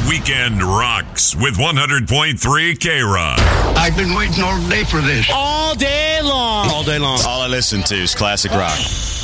Weekend Rocks with 100.3 K-Rock. I've been waiting all day for this. All day long. All day long. All I listen to is classic rock.